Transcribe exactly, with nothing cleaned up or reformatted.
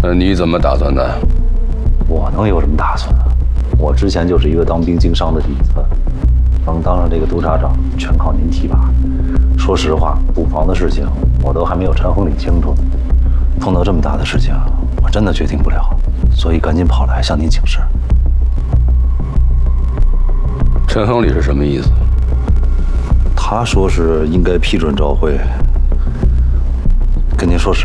那你怎么打算的？ 我能有什么打算啊？我之前就是一个当兵经商的底子，能当上这个督察长，全靠您提拔。说实话，布防的事情我都还没有陈恒理清楚，碰到这么大的事情，我真的决定不了，所以赶紧跑来向您请示。 陈恒理是什么意思？ 他说是应该批准召会。跟您说实